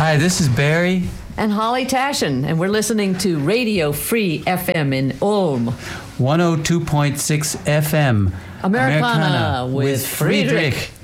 Hi, this is Barry. And Holly Tashin, and we're listening to Radio Free FM in Ulm. 102.6 FM. Americana with Friedrich.